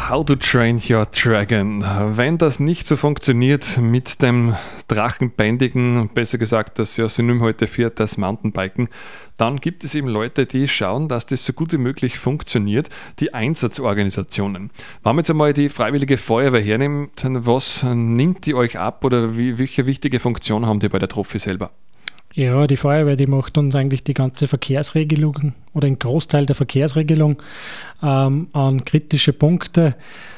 How to Train Your Dragon. Wenn das nicht so funktioniert mit dem Drachenbändigen, besser gesagt das ja Synonym heute für das Mountainbiken, dann gibt es eben Leute, die schauen, dass das so gut wie möglich funktioniert, die Einsatzorganisationen. Wenn man jetzt einmal die Freiwillige Feuerwehr hernimmt, was nimmt die euch ab oder welche wichtige Funktion haben die bei der Trophy selber? Ja, die Feuerwehr, die macht uns eigentlich die ganze Verkehrsregelung oder einen Großteil der Verkehrsregelung an kritische Punkte.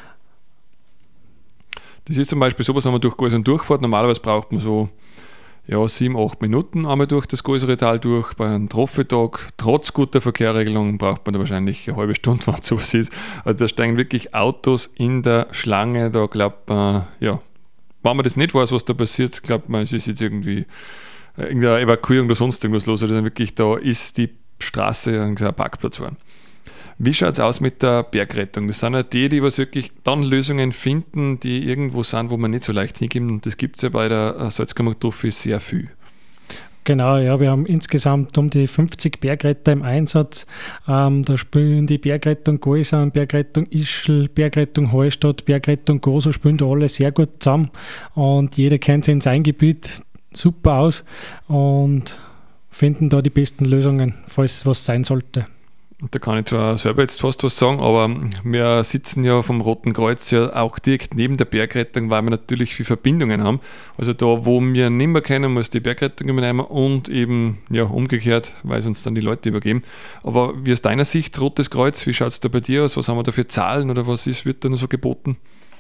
Das ist zum Beispiel so, was man durch Goisern durchfährt. Normalerweise braucht man so 7-8 Minuten einmal durch das größere Tal durch. Bei einem Trophy-Tag, trotz guter Verkehrsregelung, braucht man da wahrscheinlich eine halbe Stunde, wenn es sowas ist. Also da steigen wirklich Autos in der Schlange. Da glaubt man, wenn man das nicht weiß, was da passiert, glaubt man, es ist jetzt irgendwie irgendeine Evakuierung oder sonst irgendwas los, also wirklich da ist die Straße ein Parkplatz geworden. Wie schaut es aus mit der Bergrettung? Das sind ja die was wirklich dann Lösungen finden, die irgendwo sind, wo man nicht so leicht hinkommt, und das gibt es ja bei der Salzkammer-Trophy sehr viel. Genau, ja, wir haben insgesamt um die 50 Bergretter im Einsatz. Da spielen die Bergrettung Goisern, Bergrettung Ischl, Bergrettung Hallstatt, Bergrettung Goso, spielen da alle sehr gut zusammen und jeder kennt sich in sein Gebiet super aus und finden da die besten Lösungen, falls was sein sollte. Und da kann ich zwar selber jetzt fast was sagen, aber wir sitzen ja vom Roten Kreuz ja auch direkt neben der Bergrettung, weil wir natürlich viele Verbindungen haben. Also da, wo wir nicht mehr kennen, muss die Bergrettung übernehmen und eben umgekehrt, weil sie uns dann die Leute übergeben. Aber wie aus deiner Sicht, Rotes Kreuz, wie schaut es da bei dir aus? Was haben wir da für Zahlen oder wird da noch so geboten?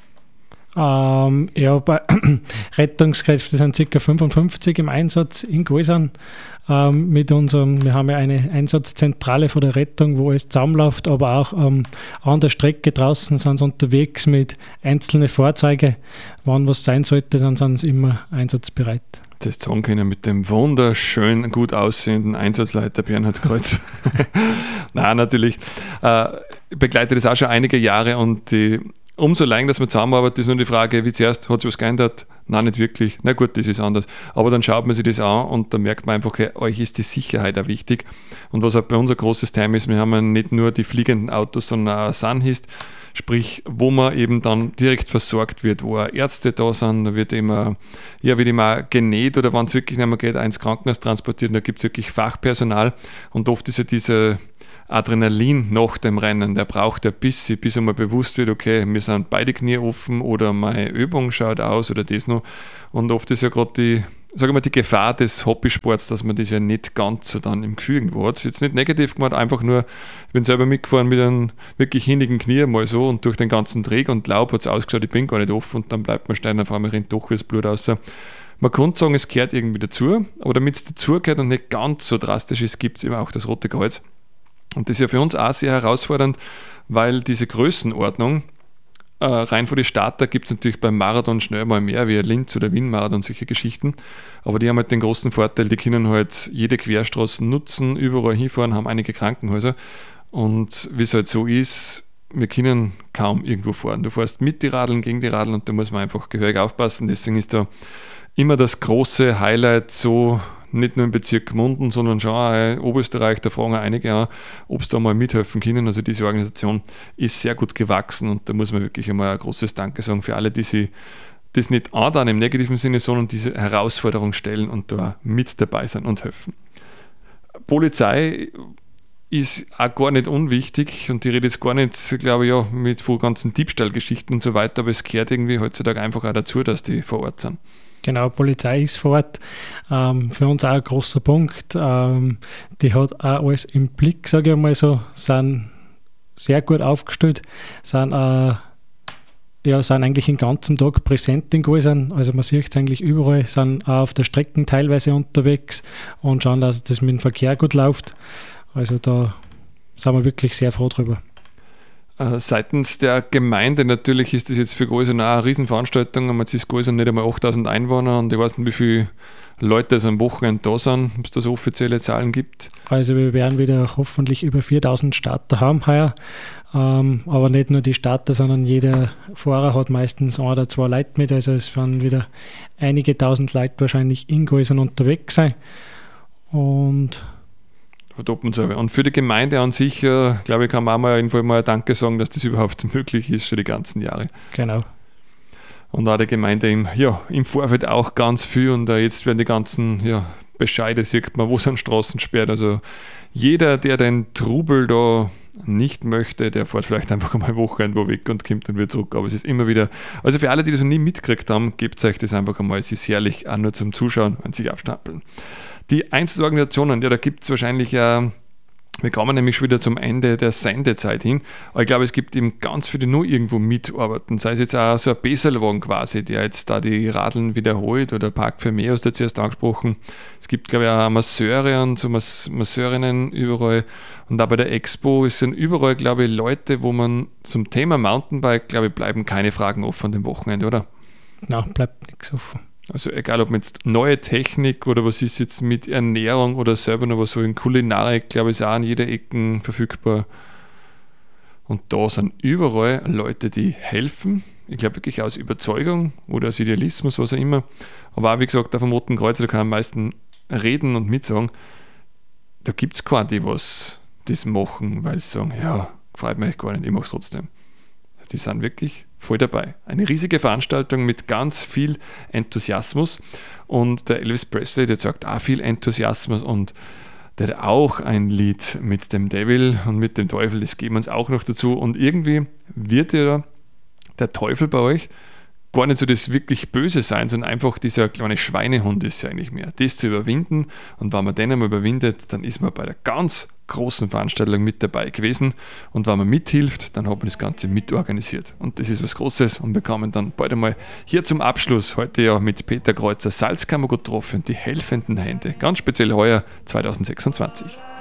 Bei Rettungskräften sind ca. 55 im Einsatz in Goisern. Wir haben ja eine Einsatzzentrale von der Rettung, wo es zusammenläuft, aber auch an der Strecke draußen sind sie unterwegs mit einzelnen Fahrzeugen. Wann was sein sollte, dann sind sie immer einsatzbereit. Das sagen können mit dem wunderschön gut aussehenden Einsatzleiter Bernhard Kreuz. Nein, natürlich. Ich begleite das auch schon einige Jahre und umso länger, dass man zusammenarbeitet, ist nur die Frage, wie zuerst, hat sich was geändert? Nein, nicht wirklich. Na gut, das ist anders. Aber dann schaut man sich das an und dann merkt man einfach, okay, euch ist die Sicherheit auch wichtig. Und was halt bei uns ein großes Thema ist, wir haben ja nicht nur die fliegenden Autos, sondern auch Sunhist, sprich, wo man eben dann direkt versorgt wird, wo auch Ärzte da sind, da wird immer genäht oder wenn es wirklich nicht mehr geht, ins Krankenhaus transportiert und da gibt es wirklich Fachpersonal und oft ist ja diese Adrenalin nach dem Rennen, der braucht ein bisschen, bis einmal bewusst wird, okay, mir sind beide Knie offen oder meine Übung schaut aus oder das noch. Und oft ist ja gerade die Gefahr des Hobbysports, dass man das ja nicht ganz so dann im Gefühl irgendwo hat. Jetzt nicht negativ gemacht, einfach nur, ich bin selber mitgefahren mit einem wirklich hinnigen Knie mal so und durch den ganzen Dreck und Laub hat es ausgeschaut, ich bin gar nicht offen und dann bleibt man stehen, auf einmal rennt doch wie das Blut raus. Man könnte sagen, es gehört irgendwie dazu, aber damit es dazugehört und nicht ganz so drastisch ist, gibt es eben auch das Rote Kreuz. Und das ist ja für uns auch sehr herausfordernd, weil diese Größenordnung, rein von den Starter gibt es natürlich beim Marathon schnell mal mehr wie Linz oder Wien-Marathon, solche Geschichten. Aber die haben halt den großen Vorteil, die können halt jede Querstraße nutzen, überall hinfahren, haben einige Krankenhäuser. Und wie es halt so ist, wir können kaum irgendwo fahren. Du fährst mit die Radeln, gegen die Radeln und da muss man einfach gehörig aufpassen. Deswegen ist da immer das große Highlight so, nicht nur im Bezirk Gmunden, sondern schon auch in Oberösterreich, da fragen auch einige an, ob sie da mal mithelfen können. Also diese Organisation ist sehr gut gewachsen und da muss man wirklich einmal ein großes Danke sagen für alle, die sich das nicht antan im negativen Sinne, sondern diese Herausforderung stellen und da mit dabei sein und helfen. Polizei ist auch gar nicht unwichtig und die redet jetzt gar nicht, glaube ich, mit von ganzen Diebstahlgeschichten und so weiter, aber es gehört irgendwie heutzutage einfach auch dazu, dass die vor Ort sind. Genau, Polizei ist vor Ort. Für uns auch ein großer Punkt. Die hat auch alles im Blick, sage ich mal so, sind sehr gut aufgestellt, sind eigentlich den ganzen Tag präsent in Goisern. Also man sieht es eigentlich überall, sind auch auf der Strecke teilweise unterwegs und schauen, dass das mit dem Verkehr gut läuft. Also da sind wir wirklich sehr froh drüber. Seitens der Gemeinde natürlich ist das jetzt für Goisern auch eine Riesenveranstaltung. Jetzt ist Goisern nicht einmal 8000 Einwohner und ich weiß nicht, wie viele Leute es am Wochenende da sind, ob es da so offizielle Zahlen gibt. Also wir werden wieder hoffentlich über 4000 Starter haben heuer, aber nicht nur die Starter, sondern jeder Fahrer hat meistens 1 oder 2 Leute mit, also es werden wieder einige tausend Leute wahrscheinlich in Goisern unterwegs sein und verdoppeln soll. Und für die Gemeinde an sich, glaube ich, kann man auch mal irgendwo mal Danke sagen, dass das überhaupt möglich ist für die ganzen Jahre. Genau. Und auch der Gemeinde im Vorfeld auch ganz viel und jetzt werden die ganzen Bescheide, sieht man, wo sind Straßen sperrt. Also jeder, der den Trubel da nicht möchte, der fährt vielleicht einfach mal Wochenende weg und kommt dann wieder zurück. Aber es ist immer wieder, also für alle, die das noch nie mitgekriegt haben, gebt euch das einfach einmal. Es ist herrlich, auch nur zum Zuschauen und sich abstapeln. Die Einzelorganisationen, da gibt es wahrscheinlich wir kommen nämlich schon wieder zum Ende der Sendezeit hin, aber ich glaube, es gibt eben ganz viele, die nur irgendwo mitarbeiten, sei es jetzt auch so ein Besserwagen quasi, der jetzt da die Radeln wiederholt oder Park für mehr, hast du zuerst angesprochen. Es gibt, glaube ich, auch Masseure und so Masseurinnen überall und auch bei der Expo sind überall, glaube ich, Leute, wo man zum Thema Mountainbike, glaube ich, bleiben keine Fragen offen an dem Wochenende, oder? Nein, bleibt nichts offen. Also egal, ob man jetzt neue Technik oder was ist jetzt mit Ernährung oder selber noch was so in Kulinarik, glaube ich, ist auch an jeder Ecke verfügbar. Und da sind überall Leute, die helfen. Ich glaube wirklich aus Überzeugung oder aus Idealismus, was auch immer. Aber auch, wie gesagt, auf dem Roten Kreuz, da kann man am meisten reden und mitsagen. Da gibt es keine, die was das machen, weil sie sagen, ja, freut mich gar nicht, ich mache es trotzdem. Die sind wirklich voll dabei. Eine riesige Veranstaltung mit ganz viel Enthusiasmus und der Elvis Presley, der sagt auch viel Enthusiasmus und der hat auch ein Lied mit dem Devil und mit dem Teufel, das geben wir uns auch noch dazu und irgendwie wird ja der Teufel bei euch gar nicht so das wirklich Böse sein, sondern einfach dieser kleine Schweinehund ist ja eigentlich mehr. Das zu überwinden und wenn man den einmal überwindet, dann ist man bei der ganz großen Veranstaltung mit dabei gewesen und wenn man mithilft, dann hat man das Ganze mitorganisiert und das ist was Großes und wir kommen dann bald einmal hier zum Abschluss, heute ja mit Peter Kreuzer Salzkammergut getroffen, die helfenden Hände, ganz speziell heuer 2026.